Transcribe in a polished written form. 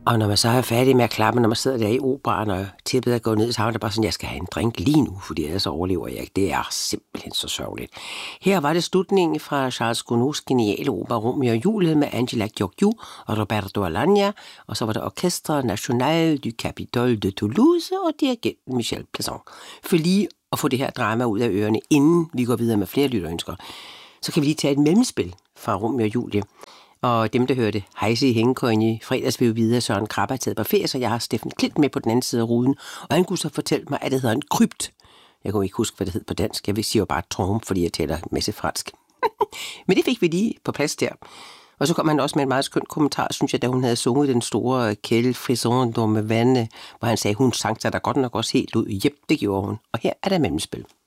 Og når man så er færdig med at klappe, når man sidder der i operaen, og tippet er gået ned, så har man det bare sådan, jeg skal have en drink lige nu, fordi ellers overlever jeg ikke. Det er simpelthen så sørgeligt. Her var det slutningen fra Charles Gounod's geniale opera Romeo og Julie med Angela Giorgio og Roberto Alagna, og så var det Orchestre National du Capitole de Toulouse og dirigenten Michel Plasson. For lige at få det her drama ud af ørerne, inden vi går videre med flere lytterønsker, så kan vi lige tage et mellemspil fra Romeo og Julie. Og dem, der hørte Hejse i hængekøjen i fredags, vil jo vide, at Søren Krabbe er taget på ferie, så jeg har Steffen Klint med på den anden side af ruden, og han kunne så fortælle mig, at det hedder en krypt. Jeg kunne ikke huske, hvad det hed på dansk. Jeg vil sige jo bare trompe, fordi jeg taler en masse fransk. Men det fik vi lige på plads der. Og så kom han også med en meget skøn kommentar, synes jeg, da hun havde sunget den store Quelle Frison d'Orme Vanne, hvor han sagde, hun sang sig da godt nok også helt ud. Jep, det gjorde hun. Og her er der mellemspil.